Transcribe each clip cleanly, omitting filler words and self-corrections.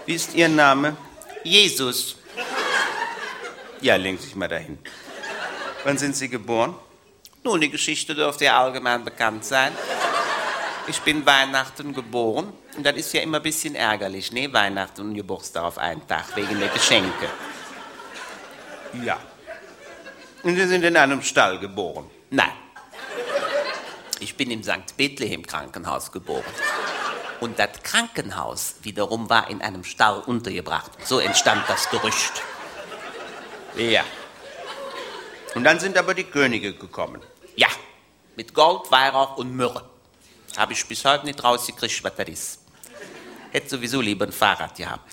Wie ist Ihr Name? Jesus. Ja, legen Sie sich mal dahin. Wann sind Sie geboren? Nun, die Geschichte dürfte ja allgemein bekannt sein. Ich bin Weihnachten geboren und das ist ja immer ein bisschen ärgerlich, ne? Weihnachten und Geburtstag auf einen Tag, wegen der Geschenke. Ja. Und Sie sind in einem Stall geboren? Nein. Ich bin im St. Bethlehem Krankenhaus geboren. Und das Krankenhaus wiederum war in einem Stall untergebracht. So entstand das Gerücht. Ja. Und dann sind aber die Könige gekommen. Ja, mit Gold, Weihrauch und Myrrhe. Habe ich bis heute nicht rausgekriegt, was das ist. Hätte sowieso lieber ein Fahrrad gehabt.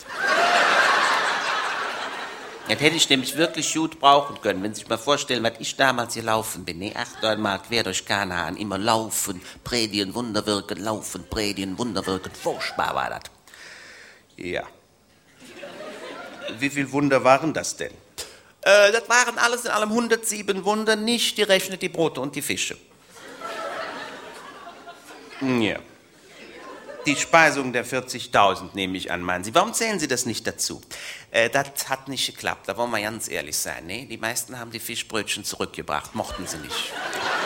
Das hätte ich nämlich wirklich gut brauchen können, wenn Sie sich mal vorstellen, was ich damals gelaufen bin. Ne? 8, 9 Mal quer durch Kanaan, immer laufen, predigen, Wunder wirken, laufen, predigen, Wunder wirken. Furchtbar war das. Ja. Wie viele Wunder waren das denn? Das waren alles in allem 107 Wunder, nicht gerechnet die Brote und die Fische. Ja. Die Speisung der 40.000 nehme ich an, meinen Sie. Warum zählen Sie das nicht dazu? Das hat nicht geklappt, da wollen wir ganz ehrlich sein. Ne? Die meisten haben die Fischbrötchen zurückgebracht, mochten sie nicht.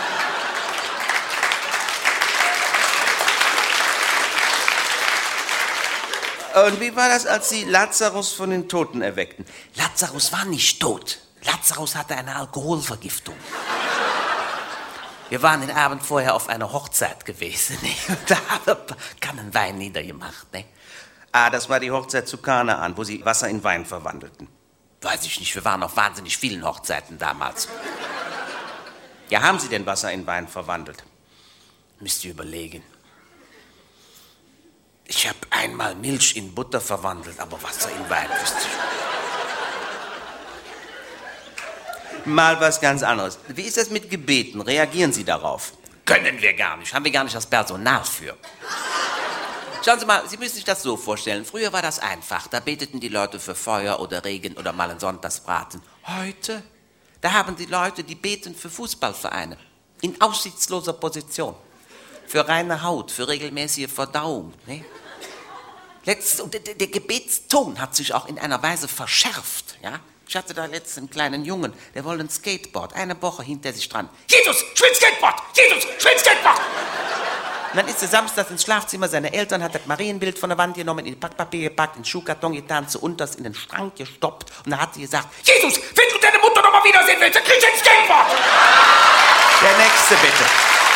Und wie war das, als Sie Lazarus von den Toten erweckten? Lazarus war nicht tot. Lazarus hatte eine Alkoholvergiftung. Wir waren den Abend vorher auf einer Hochzeit gewesen. Ne? Und da haben wir Kannenwein niedergemacht. Ne? Ah, das war die Hochzeit zu Kanaan, wo Sie Wasser in Wein verwandelten. Weiß ich nicht, wir waren auf wahnsinnig vielen Hochzeiten damals. Ja, haben Sie denn Wasser in Wein verwandelt? Müsst ihr überlegen. Ich habe einmal Milch in Butter verwandelt, aber Wasser in Wein wüsste ich. Mal was ganz anderes. Wie ist das mit Gebeten? Reagieren Sie darauf? Können wir gar nicht. Haben wir gar nicht das Personal für. Schauen Sie mal, Sie müssen sich das so vorstellen. Früher war das einfach. Da beteten die Leute für Feuer oder Regen oder mal einen Sonntagsbraten. Heute, da haben die Leute, die beten für Fußballvereine. In aussichtsloser Position. Für reine Haut, für regelmäßige Verdauung. Ne? Der Gebetston hat sich auch in einer Weise verschärft. Ja? Ich hatte da letztens einen kleinen Jungen, der wollte ein Skateboard, eine Woche hinter sich dran. Jesus, ich will ein Skateboard! Jesus, ich will ein Skateboard! Und dann ist er samstags ins Schlafzimmer seiner Eltern, hat das Marienbild von der Wand genommen, in den Packpapier gepackt, in den Schuhkarton getan, zu unterst in den Schrank gestoppt und da hat sie gesagt, Jesus, wenn du deine Mutter noch mal wiedersehen willst, dann kriegst du ein Skateboard! Der nächste bitte.